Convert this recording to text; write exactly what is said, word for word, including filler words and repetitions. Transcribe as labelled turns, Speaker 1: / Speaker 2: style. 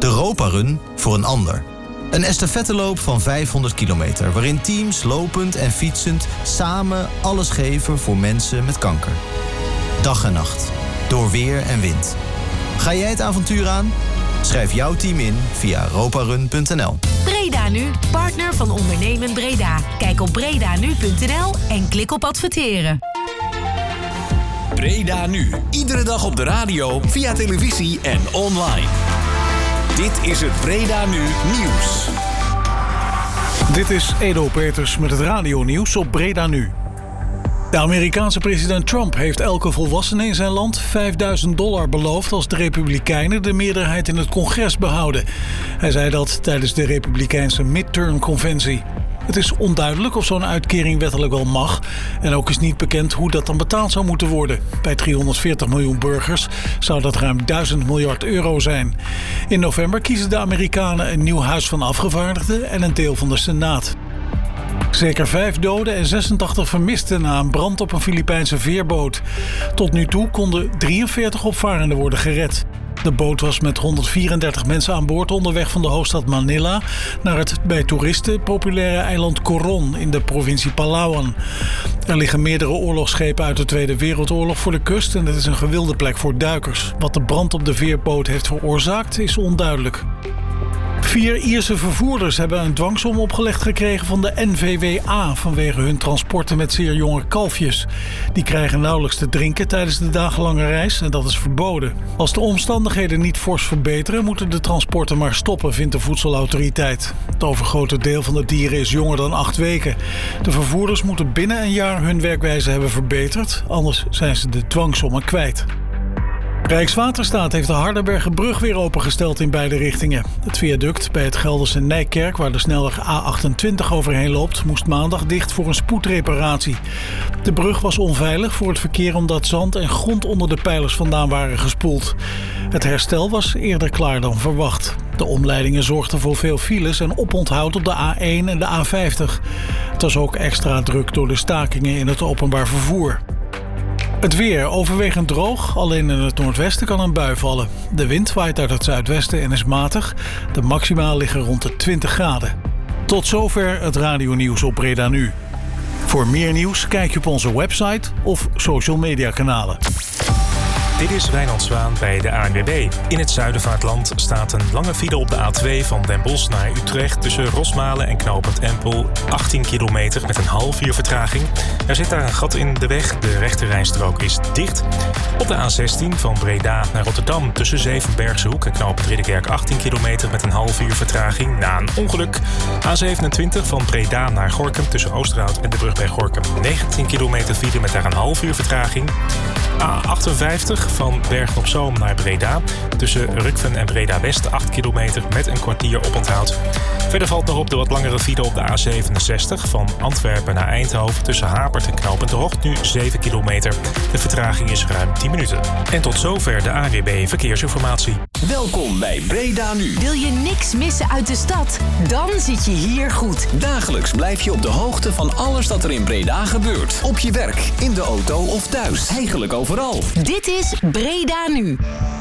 Speaker 1: De Roparun voor een ander. Een estafetteloop van vijfhonderd kilometer... waarin teams lopend en fietsend samen alles geven voor mensen met kanker. Dag en nacht. Door weer en wind. Ga jij het avontuur aan? Schrijf jouw team in via roparun punt n l.
Speaker 2: Breda Nu, partner van Ondernemen Breda. Kijk op breda nu punt n l en klik op adverteren.
Speaker 3: Breda Nu. Iedere dag op de radio, via televisie en online. Dit is het Breda Nu Nieuws.
Speaker 4: Dit is Edo Peters met het radionieuws op Breda Nu. De Amerikaanse president Trump heeft elke volwassene in zijn land vijfduizend dollar beloofd als de Republikeinen de meerderheid in het congres behouden. Hij zei dat tijdens de Republikeinse midterm-conventie. Het is onduidelijk of zo'n uitkering wettelijk wel mag. En ook is niet bekend hoe dat dan betaald zou moeten worden. Bij driehonderdveertig miljoen burgers zou dat ruim duizend miljard euro zijn. In november kiezen de Amerikanen een nieuw huis van afgevaardigden en een deel van de Senaat. Zeker vijf doden en zesentachtig vermisten na een brand op een Filipijnse veerboot. Tot nu toe konden drieënveertig opvarenden worden gered. De boot was met honderdvierendertig mensen aan boord onderweg van de hoofdstad Manila naar het bij toeristen populaire eiland Coron in de provincie Palawan. Er liggen meerdere oorlogsschepen uit de Tweede Wereldoorlog voor de kust en het is een gewilde plek voor duikers. Wat de brand op de veerboot heeft veroorzaakt is onduidelijk. Vier Ierse vervoerders hebben een dwangsom opgelegd gekregen van de N V W A vanwege hun transporten met zeer jonge kalfjes. Die krijgen nauwelijks te drinken tijdens de dagenlange reis en dat is verboden. Als de omstandigheden niet fors verbeteren, moeten de transporten maar stoppen, vindt de voedselautoriteit. Het overgrote deel van de dieren is jonger dan acht weken. De vervoerders moeten binnen een jaar hun werkwijze hebben verbeterd, anders zijn ze de dwangsommen kwijt. Rijkswaterstaat heeft de Hardenbergerbrug weer opengesteld in beide richtingen. Het viaduct bij het Gelderse Nijkerk, waar de snelweg A achtentwintig overheen loopt, moest maandag dicht voor een spoedreparatie. De brug was onveilig voor het verkeer omdat zand en grond onder de pijlers vandaan waren gespoeld. Het herstel was eerder klaar dan verwacht. De omleidingen zorgden voor veel files en oponthoud op de A één en de A vijftig. Het was ook extra druk door de stakingen in het openbaar vervoer. Het weer overwegend droog, alleen in het noordwesten kan een bui vallen. De wind waait uit het zuidwesten en is matig. De maxima liggen rond de twintig graden. Tot zover het radionieuws op Breda Nu. Voor meer nieuws kijk je op onze website of social media kanalen.
Speaker 5: Dit is Wijnand Zwaan bij de A N W B. In het zuiden van het land staat een lange file op de A twee van Den Bosch naar Utrecht tussen Rosmalen en knooppunt Empel. achttien kilometer met een half uur vertraging. Er zit daar een gat in de weg. De rechterrijstrook is dicht. Op de A zestien van Breda naar Rotterdam tussen Zevenbergse Hoek en knooppunt Ridderkerk achttien kilometer met een half uur vertraging na een ongeluk. A zevenentwintig van Breda naar Gorinchem tussen Oosterhout en de brug bij Gorinchem negentien kilometer file met daar een half uur vertraging. A achtenvijftig van Bergen op Zoom naar Breda. Tussen Rukven en Breda West acht kilometer met een kwartier oponthoud. Verder valt nog op de wat langere file op de A zevenenzestig van Antwerpen naar Eindhoven. Tussen Hapert en knooppunt De Hocht nu zeven kilometer. De vertraging is ruim tien minuten. En tot zover de A N W B Verkeersinformatie.
Speaker 3: Welkom bij Breda Nu.
Speaker 2: Wil je niks missen uit de stad? Dan zit je hier goed.
Speaker 3: Dagelijks blijf je op de hoogte van alles dat er in Breda gebeurt. Op je werk, in de auto of thuis. Eigenlijk overal.
Speaker 2: Dit is Breda Nu.